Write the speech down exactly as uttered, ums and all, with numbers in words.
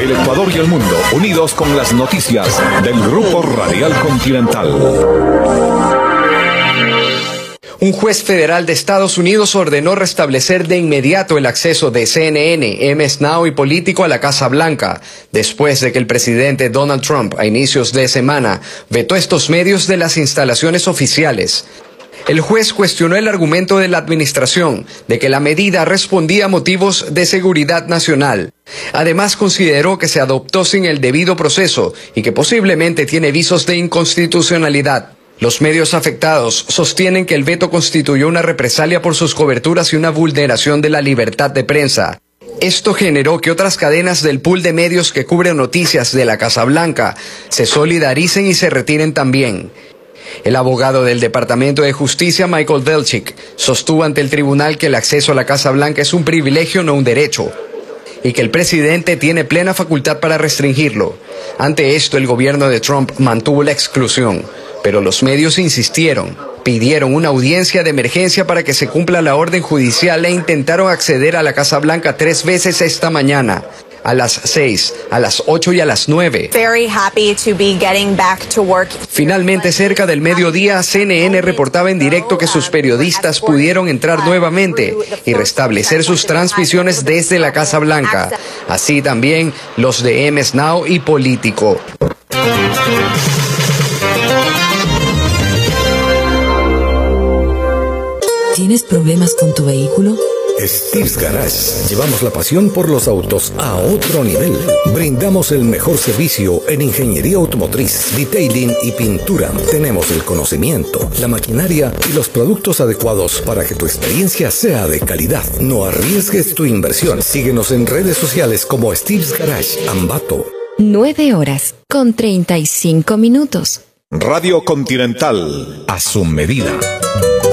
El Ecuador y el mundo, unidos con las noticias del Grupo Radial Continental. Un juez federal de Estados Unidos ordenó restablecer de inmediato el acceso de C N N, M S Now y Político a la Casa Blanca, después de que el presidente Donald Trump, a inicios de semana, vetó estos medios de las instalaciones oficiales. El juez cuestionó el argumento de la administración de que la medida respondía a motivos de seguridad nacional. Además, consideró que se adoptó sin el debido proceso y que posiblemente tiene visos de inconstitucionalidad. Los medios afectados sostienen que el veto constituyó una represalia por sus coberturas y una vulneración de la libertad de prensa. Esto generó que otras cadenas del pool de medios que cubren noticias de la Casa Blanca se solidaricen y se retiren también. El abogado del Departamento de Justicia, Michael Velchik, sostuvo ante el tribunal que el acceso a la Casa Blanca es un privilegio, no un derecho, y que el presidente tiene plena facultad para restringirlo. Ante esto, el gobierno de Trump mantuvo la exclusión, pero los medios insistieron, pidieron una audiencia de emergencia para que se cumpla la orden judicial e intentaron acceder a la Casa Blanca tres veces esta mañana. A las seis, a las ocho y a las nueve. Finalmente, cerca del mediodía, C N N reportaba en directo que sus periodistas pudieron entrar nuevamente y restablecer sus transmisiones desde la Casa Blanca. Así también los de M S Now y Político. ¿Tienes problemas con tu vehículo? Steve's Garage. Llevamos la pasión por los autos a otro nivel. Brindamos el mejor servicio en ingeniería automotriz, detailing y pintura. Tenemos el conocimiento, la maquinaria y los productos adecuados para que tu experiencia sea de calidad. No arriesgues tu inversión. Síguenos en redes sociales como Steve's Garage Ambato. Nueve horas con treinta y cinco minutos. Radio Continental, a su medida.